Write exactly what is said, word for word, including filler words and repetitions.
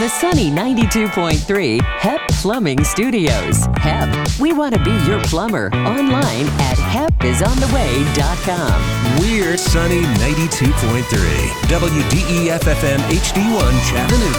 Sunny ninety-two point three H E P Plumbing Studios. H E P, we want to be your plumber. Online at hep is on the way dot com. We're Sunny ninety-two point three W D E F F M H D one Chattanooga.